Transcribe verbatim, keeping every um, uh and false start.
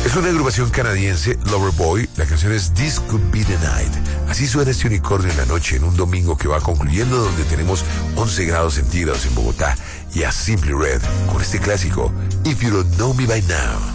Es una agrupación canadiense, Loverboy. La canción es This Could Be the Night. Así suena este unicornio en la noche, en un domingo que va concluyendo, donde tenemos once grados centígrados en Bogotá, y a Simply Red con este clásico, If You Don't Know Me By Now.